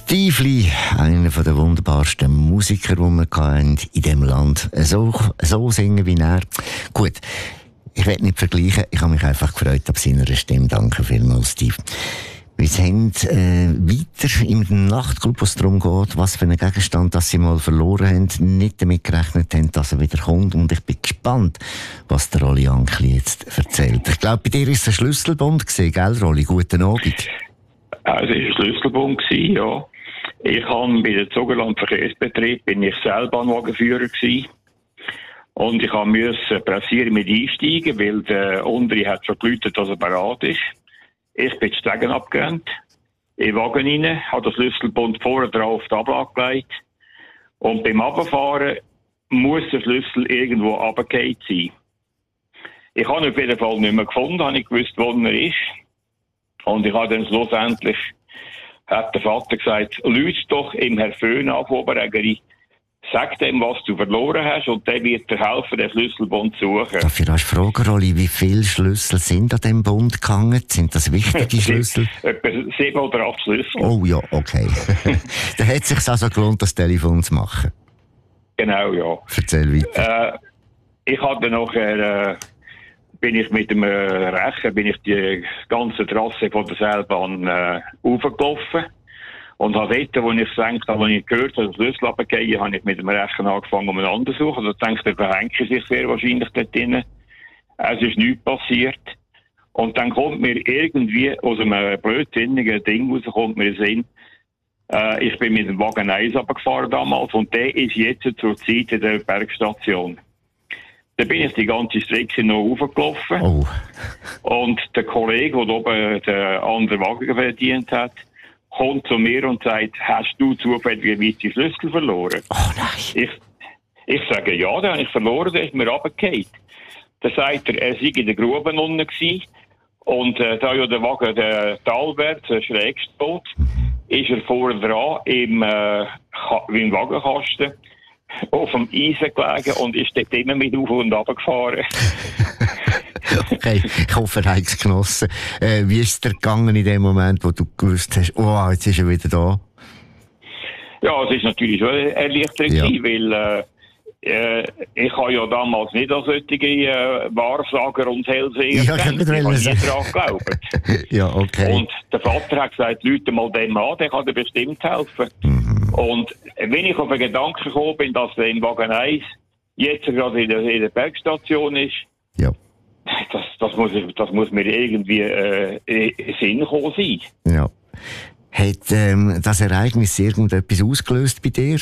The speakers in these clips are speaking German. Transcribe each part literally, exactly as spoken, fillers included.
Stevely, einer der wunderbarsten Musiker, die wir hatten in diesem Land. So, so singen wie er. Gut, ich werde nicht vergleichen, ich habe mich einfach gefreut ab seiner Stimme. Danke vielmals, Steve. Wir sind äh, weiter im Nachtclub, wo es darum geht, was für einen Gegenstand das sie mal verloren haben, nicht damit gerechnet haben, dass er wieder kommt. Und ich bin gespannt, was der Rolli Ankli jetzt erzählt. Ich glaube, bei dir war es ein Schlüsselbund gewesen, gell, Rolli? Guten Abend. Also, es war ein Schlüsselbund, ja. Ich habe bei dem Zogerland Verkehrsbetrieb bin ich selber Wagenführer gewesen. Und ich musste pressieren mit einsteigen, weil der Untere hat schon geläutet, dass er bereit ist. Ich bin die Stegen abgerannt, in den Wagen rein, habe den Schlüsselbund vorne drauf auf die Ablage gelegt. Und beim Abfahren muss der Schlüssel irgendwo runtergefallen sein. Ich habe ihn auf jeden Fall nicht mehr gefunden, habe ich gewusst, wo er ist. Und ich habe dann schlussendlich, hat der Vater gesagt, lüt doch im Herrn Föhn an, Oberägeri, sag dem, was du verloren hast, und der wird dir helfen, den Schlüsselbund zu suchen. Dafür hast du fragen, Rolli, wie viele Schlüssel sind an diesem Bund gehangen? Sind das wichtige Schlüssel? Etwa sieben oder acht Schlüssel. Oh ja, okay. Dann hat es sich also gelohnt, das Telefon zu machen. Genau, ja. Erzähl weiter. Äh, ich hatte nachher, äh, bin ich mit dem äh, Rechen, bin ich die ganze Trasse von der Seilbahn äh, hochgelaufen. Und habe dort, wo ich gedacht habe, als ich gehört habe, dass der Schlüssel runtergehen, habe ich mit dem Rechen angefangen, um einen anderen zu suchen. Also ich dachte, der verhängt sich sehr wahrscheinlich dort drin. Es ist nichts passiert. Und dann kommt mir irgendwie aus einem blödsinnigen Ding raus, kommt mir der Sinn, äh, ich bin mit dem Wagen eins runtergefahren damals, und der ist jetzt zur Zeit in der Bergstation. Dann bin ich die ganze Strecke noch hochgelaufen. Oh. Und der Kollege, der oben den anderen Wagen verdient hat, kommt zu mir und sagt, hast du zufälligerweise die Schlüssel verloren? Oh nein. Ich, ich sage, ja, den habe ich verloren, der ist mir runtergefallen. Dann sagt er, er sei in der Grube unten gewesen. Und äh, da ja der Wagen, der Talwert, schräg steht, ist er vorne dran im, äh, im Wagenkasten auf dem Eisen gelegen und ist dort immer mit auf und runter gefahren. Okay, ich hoffe, er hat es genossen. Äh, wie ist es dir gegangen in dem Moment, wo du gewusst hast, oh, jetzt ist er wieder da? Ja, es ist natürlich schon erleichternd, ja. Weil äh, äh, ich habe ja damals nicht an solche äh, Wahrsager und Hellseher ja, gedacht. Ich habe nie daran geglaubt. Ja, okay. Und der Vater hat gesagt, Leute mal dem an, der kann dir bestimmt helfen. Mhm. Und wenn ich auf den Gedanken gekommen bin, dass der in Wagen eins jetzt gerade in der, in der Bergstation ist, ja. Das, das, muss, das muss mir irgendwie äh, in Sinn gekommen sein. Ja. Hat ähm, das Ereignis irgendetwas ausgelöst bei dir?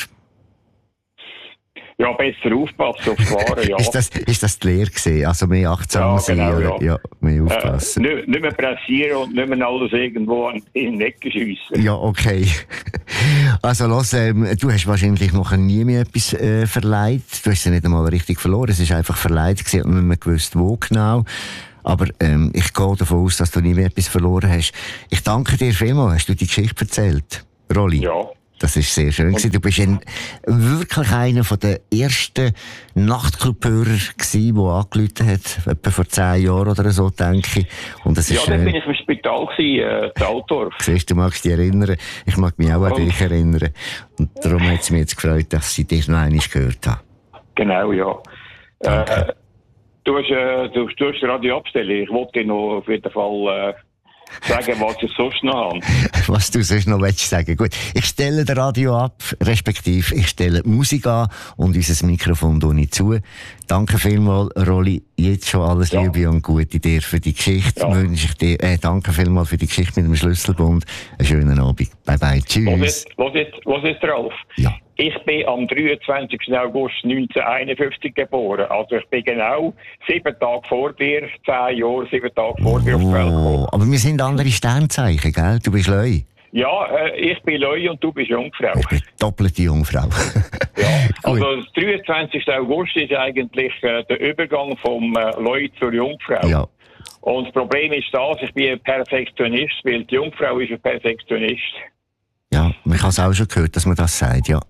Ja, besser aufpassen aufs Fahren, ja. ist, das, ist das die Lehre gewesen? Also mehr achtsam ja, sein? Genau, oder? Ja. Ja, mehr aufpassen. Äh, nicht, nicht mehr pressieren und nicht mehr alles irgendwo in den Ecken schiessen. Ja, okay. Also los, ähm, du hast wahrscheinlich noch nie mehr etwas äh, verleiht. Du hast es nicht einmal richtig verloren. Es ist einfach verleiht gewesen und nicht mehr gewusst, wo genau. Aber ähm, ich gehe davon aus, dass du nie mehr etwas verloren hast. Ich danke dir vielmals. Hast du die Geschichte erzählt, Rolli? Ja. Das ist sehr schön gewesen. Du bist ein, wirklich einer der ersten Nachtclubhörer gewesen, der angerufen hat, etwa vor zehn Jahren oder so, denke ich. Und das ist ja, schön. dann bin ich im Spital gewesen, äh, in Altdorf. Siehst du, magst dich erinnern. Ich mag mich auch an Und? dich erinnern. Und darum hat es mich jetzt gefreut, dass ich dich noch einmal gehört habe. Genau, ja. Äh, du hast, äh, du, du hast Radio abstellen. Ich wollte dir noch auf jeden Fall, äh, sagen, was ich sonst noch habe. Was du sonst noch willst sagen. Gut, ich stelle das Radio ab, respektive ich stelle die Musik an und unser Mikrofon nicht zu. Danke vielmals, Rolli. Jetzt schon alles ja. Liebe und Gute dir für die Geschichte. Ja. Wünsche ich dir, äh, danke vielmals für die Geschichte mit dem Schlüsselbund. Einen schönen Abend. Bye bye. Tschüss. Was ist, was ist, was ist drauf? Ja. Ich bin am dreiundzwanzigsten August neunzehnhunderteinundfünfzig geboren. Also ich bin genau sieben Tage vor dir, zehn Jahre, sieben Tage vor dir auf die Welt gekommen. Aber wir sind andere Sternzeichen, gell? Du bist Leu. Ja, äh, ich bin Leu und du bist Jungfrau. Ich bin doppelte Jungfrau. Ja, also der dreiundzwanzigsten August ist eigentlich äh, der Übergang vom äh, Leu zur Jungfrau. Ja. Und das Problem ist das, ich bin ein Perfektionist, weil die Jungfrau ist ein Perfektionist. Ja, man hat es auch schon gehört, dass man das sagt, ja.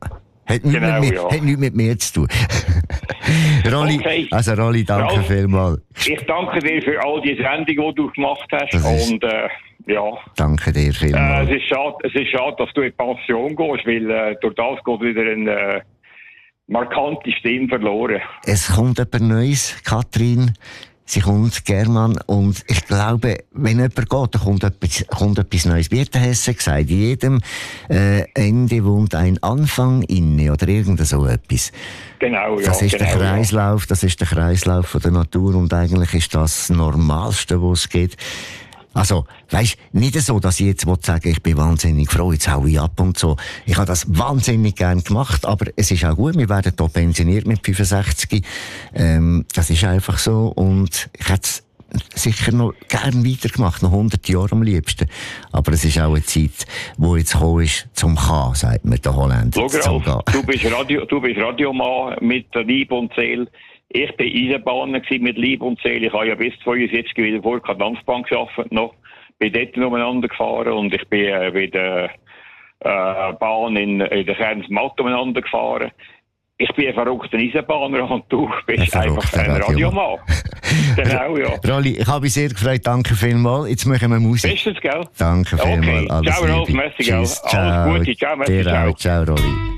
Hat nichts, Genau, mit, mir, ja. hat nichts mit mir zu tun. Rolli, Okay. also Rolli, danke Ralf, vielmals. Ich danke dir für all die Sendungen, die du gemacht hast. Das ist- Und äh, ja, Danke dir äh, vielmals. es, ist schade, es ist schade, dass du in Pension gehst, weil äh, durch das geht wieder eine äh, markante Stimme verloren. Es kommt etwas Neues, Katrin. Sie kommt, German. Und ich glaube, wenn jemand geht, dann kommt etwas, kommt etwas Neues. Wie hat der Hesse gesagt? In jedem äh, Ende wohnt ein Anfang inne oder irgend so etwas. Genau, ja. Das ist genau, der Kreislauf, das ist der Kreislauf von der Natur und eigentlich ist das das Normalste, was es geht. Also, weisst, nicht so, dass ich jetzt sagen ich bin wahnsinnig froh, jetzt hau ich ab und so. Ich habe das wahnsinnig gern gemacht, aber es ist auch gut, wir werden hier pensioniert mit fünfundsechzig. Ähm, das ist einfach so und ich hätte es sicher noch gern weitergemacht, noch hundert Jahre am liebsten. Aber es ist auch eine Zeit, wo jetzt gekommen ist, zum K, sagt man der Holländer. Schau, zum Ralf, Gehen. du bist Radio, du bist Radiomann mit Liebe und Seele. Ich bin Eisenbahner gewesen mit Liebe und Seele. Ich habe ja bis zweiundsiebzig wieder vor der Dampfbahn gearbeitet noch. Bin dort umeinander gefahren und ich bin äh, bei der äh, Bahn in, in der Kernsmatt umeinander gefahren. Ich bin ein verrückter Eisenbahner und du bist Ein einfach verrückter ein Radiomann. Genau, ja. Rolli, ich habe mich sehr gefreut, danke vielmals. Jetzt machen wir Musik. Bestens, gell? Danke vielmals. Okay. Alles Ciao, Rolf, Liebe. merci, gell? Tschüss, Alles ciao. Gute, ciao, merci, Dir ciao. auch. Ciao, Rolli.